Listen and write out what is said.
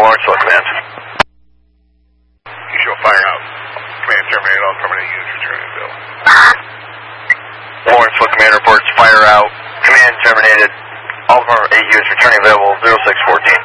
Lawrence, what command? You show fire out. Command terminated, all permanent units returning Bill. Lawrence, what command reports fire out. Command terminated. All permanent 8 units returning available 0614.